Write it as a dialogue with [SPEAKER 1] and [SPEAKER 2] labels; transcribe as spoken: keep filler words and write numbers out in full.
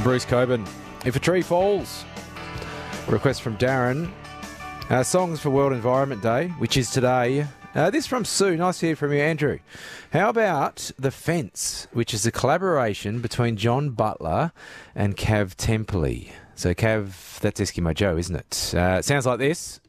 [SPEAKER 1] Bruce Coburn. If a Tree Falls. Request from Darren. Uh, songs for World Environment Day, which is today. Uh, this from Sue. Nice to hear from you, Andrew. How about The Fence, which is a collaboration between John Butler and Cav Templey. So Cav, that's Eskimo Joe, isn't it? Uh, it sounds like this.